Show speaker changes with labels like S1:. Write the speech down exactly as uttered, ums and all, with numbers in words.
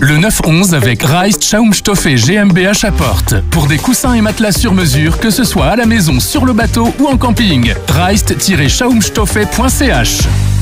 S1: Le neuf onze avec Reist Schaumstoffe GmbH à Porte. Pour des coussins et matelas sur mesure, que ce soit à la maison, sur le bateau ou en camping. reist tiret schaumstoffe point c h